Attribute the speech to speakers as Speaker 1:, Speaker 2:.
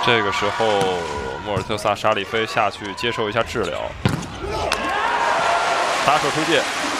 Speaker 1: 这个时候，莫尔特萨·沙里菲下去接受一下治疗，打手出界。